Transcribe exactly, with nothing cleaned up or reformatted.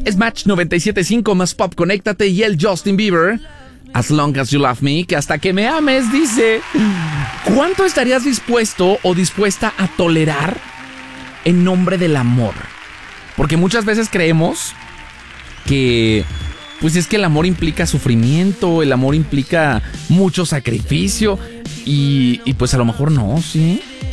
Es Match noventa y siete punto cinco más Pop, conéctate. Y el Justin Bieber, As Long As You Love Me, que hasta que me ames, dice. ¿Cuánto estarías dispuesto o dispuesta a tolerar en nombre del amor? Porque muchas veces creemos que, pues es que el amor implica sufrimiento, el amor implica mucho sacrificio y, y pues a lo mejor no, ¿sí?